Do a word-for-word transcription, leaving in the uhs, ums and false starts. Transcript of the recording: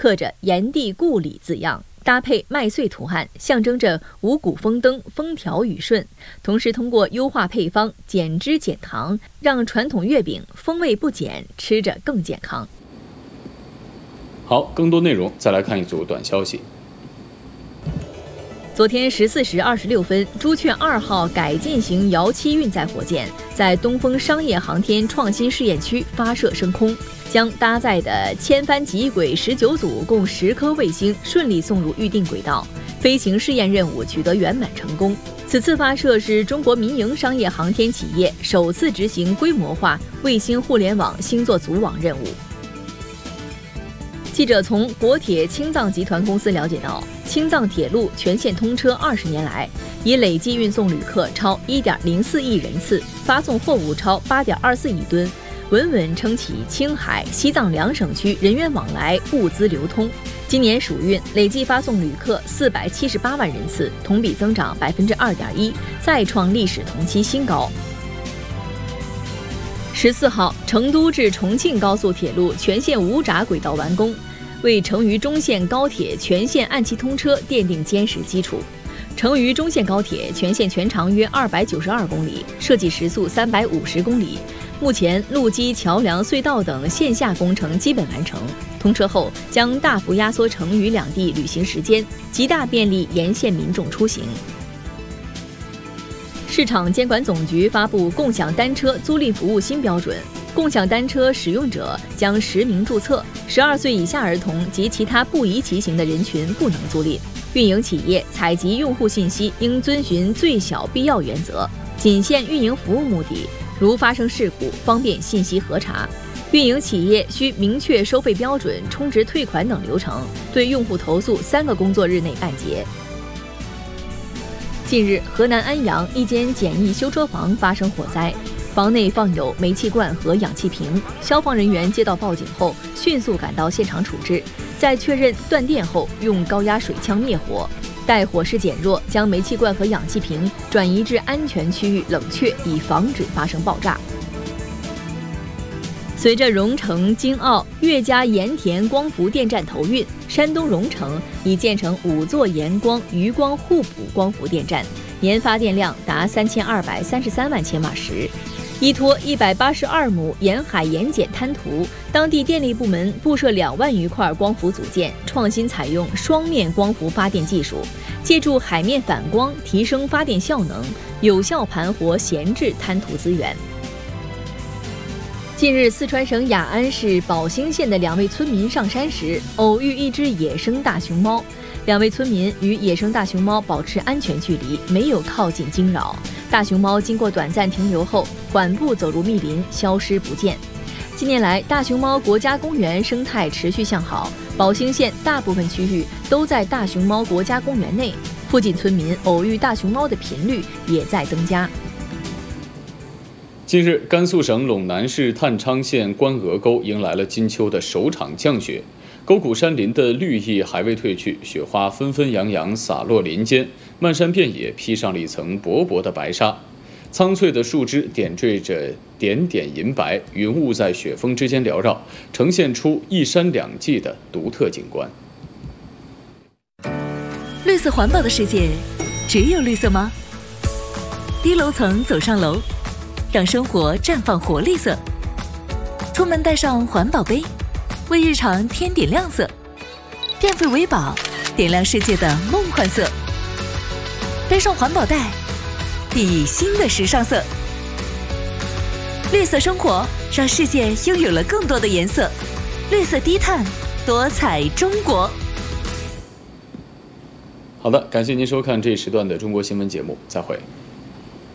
刻着炎帝故里字样，搭配麦穗图案，象征着五谷丰登、风调雨顺。同时通过优化配方、减脂减糖，让传统月饼风味不减，吃着更健康。 好，更多内容再来看一组短消息。 昨天十四时二十六分，朱雀二号改进型遥七运载火箭在东风商业航天创新试验区发射升空，将搭载的千帆极轨十九组共十颗卫星顺利送入预定轨道，飞行试验任务取得圆满成功。此次发射是中国民营商业航天企业首次执行规模化卫星互联网星座组网任务。记者从国铁青藏集团公司了解到，青藏铁路全线通车二十年来，已累计运送旅客超一点零四亿人次，发送货物超八点二四亿吨，稳稳撑起青海、西藏两省区人员往来、物资流通。今年暑运累计发送旅客四百七十八万人次，同比增长百分之二点一，再创历史同期新高。十四号，成都至重庆高速铁路全线无闸轨道完工，为成渝中线高铁全线按期通车奠定坚实基础。成渝中线高铁全线全长约二百九十二公里，设计时速三百五十公里。目前路基、桥梁、隧道等线下工程基本完成。通车后将大幅压缩成渝两地旅行时间，极大便利沿线民众出行。市场监管总局发布共享单车租赁服务新标准，共享单车使用者将实名注册，十二岁以下儿童及其他不宜骑行的人群不能租赁。运营企业采集用户信息应遵循最小必要原则，仅限运营服务目的，如发生事故方便信息核查。运营企业需明确收费标准、充值退款等流程，对用户投诉三个工作日内办结。近日，河南安阳一间简易修车房发生火灾，房内放有煤气罐和氧气瓶。消防人员接到报警后，迅速赶到现场处置，在确认断电后，用高压水枪灭火。待火势减弱，将煤气罐和氧气瓶转移至安全区域冷却，以防止发生爆炸。随着荣成、京奥、岳家盐田光伏电站投运，山东荣成已建成五座盐光、余光互补光伏电站，年发电量达三千二百三十三万千瓦时。依托一百八十二亩沿海盐碱滩涂，当地电力部门布设两万余块光伏组件，创新采用双面光伏发电技术，借助海面反光提升发电效能，有效盘活闲置滩涂资源。近日，四川省雅安市宝兴县的两位村民上山时，偶遇一只野生大熊猫。两位村民与野生大熊猫保持安全距离，没有靠近惊扰。大熊猫经过短暂停留后，缓步走入密林，消失不见。近年来，大熊猫国家公园生态持续向好，宝兴县大部分区域都在大熊猫国家公园内，附近村民偶遇大熊猫的频率也在增加。 近日，甘肃省陇南市探昌县关鹅沟迎来了金秋的首场降雪，沟谷山林的绿意还未褪去，雪花纷纷扬扬洒落林间，漫山遍野披上了一层薄薄的白纱，苍翠的树枝点缀着点点银白，云雾在雪峰之间缭绕，呈现出一山两季的独特景观。 绿色环保的世界，只有绿色吗？低楼层走上楼，让生活绽放活力色。出门带上环保杯，为日常添点亮色。变废为宝，点亮世界的梦幻色。背上环保袋，熠熠新的时尚色。绿色生活，让世界拥有了更多的颜色。绿色低碳，多彩中国。 好的，感谢您收看这一时段的中国新闻节目，再会。